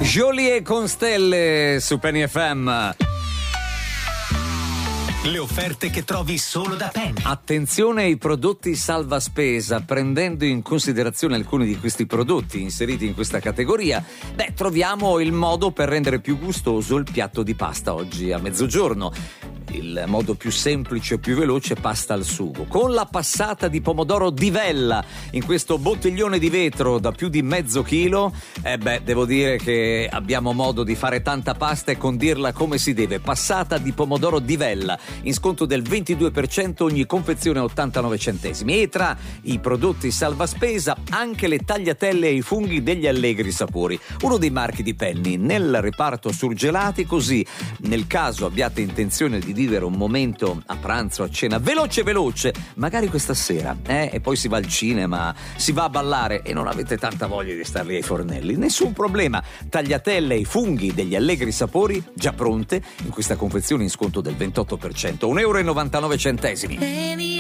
Joliet con stelle su Penny FM. Le offerte che trovi solo da Penny. Attenzione ai prodotti salva spesa, prendendo in considerazione alcuni di questi prodotti inseriti in questa categoria, troviamo il modo per rendere più gustoso il piatto di pasta oggi a mezzogiorno. Il modo più semplice e più veloce, pasta al sugo, con la passata di pomodoro di vella in questo bottiglione di vetro da più di mezzo chilo. Devo dire che abbiamo modo di fare tanta pasta e condirla come si deve. Passata di pomodoro di vella in sconto del 22%, ogni confezione a 89 centesimi. E tra i prodotti salva spesa anche le tagliatelle e i funghi degli Allegri Sapori, uno dei marchi di Penny nel reparto surgelati, così nel caso abbiate intenzione di vivere un momento a pranzo, a cena veloce, magari questa sera, e poi si va al cinema, si va a ballare e non avete tanta voglia di star lì ai fornelli, nessun problema. Tagliatelle e i funghi degli Allegri Sapori già pronte in questa confezione in sconto del 28%, €1,99.